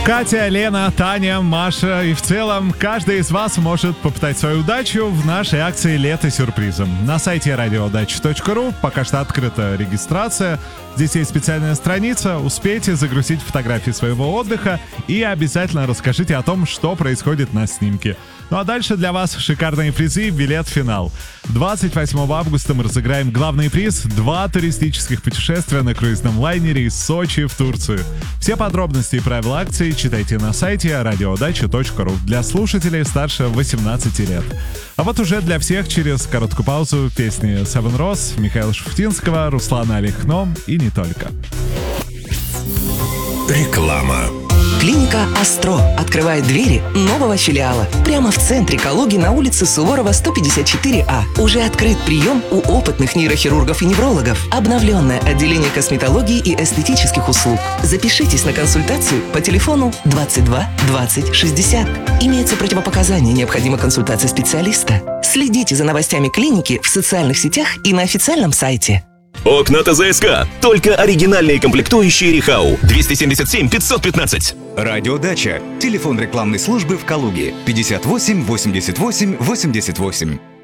Катя, Лена, Таня, Маша и в целом каждый из вас может попытать свою удачу в нашей акции «Лето сюрпризом». На сайте radioudача.ру пока что открыта регистрация. Здесь есть специальная страница. Успейте загрузить фотографии своего отдыха и обязательно расскажите о том, что происходит на снимке. Ну а дальше для вас шикарные призы и билет в финал. 28 августа мы разыграем главный приз — 2 туристических путешествия на круизном лайнере из Сочи в Турцию. Все подробности и правила акции читайте на сайте radioudача.ру для слушателей старше 18 лет. А вот уже для всех через короткую паузу песни Seven Rose, Михаила Шуфутинского, Руслана Алихно и не только. Реклама. Клиника «Астро» открывает двери нового филиала прямо в центре Калуги на улице Суворова, 154А. Уже открыт прием у опытных нейрохирургов и неврологов. Обновленное отделение косметологии и эстетических услуг. Запишитесь на консультацию по телефону 22 20 60. Имеются противопоказания, необходима консультация специалиста. Следите за новостями клиники в социальных сетях и на официальном сайте. Окна ТЗСК. Только оригинальные комплектующие Рихау. 277 515. Радиодача. Телефон рекламной службы в Калуге. 58 88 88.